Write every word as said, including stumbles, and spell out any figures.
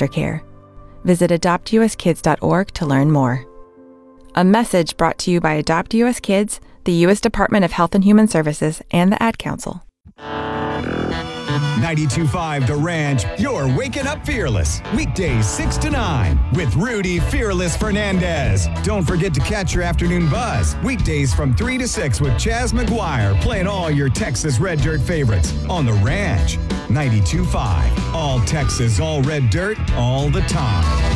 foster care. Visit adopt u s kids dot org to learn more. A message brought to you by Adopt U S Kids, the U S Department of Health and Human Services, and the Ad Council. ninety-two point five The Ranch, you're waking up fearless. Weekdays six to nine with Rudy Fearless Fernandez. Don't forget to catch your afternoon buzz. Weekdays from three to six with Chaz McGuire playing all your Texas Red Dirt favorites on The Ranch. ninety-two point five All Texas, all red dirt, all the time.